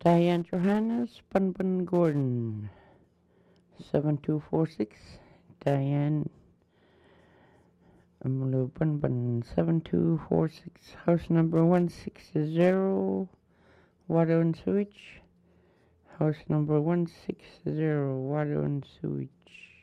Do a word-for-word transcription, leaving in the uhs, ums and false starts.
Diane Johannes, Bun Bun Gordon, seven two four six. Diane Amulu Bun Bun, seven two four six. House number one sixty, water and sewage. House number one sixty, water and sewage.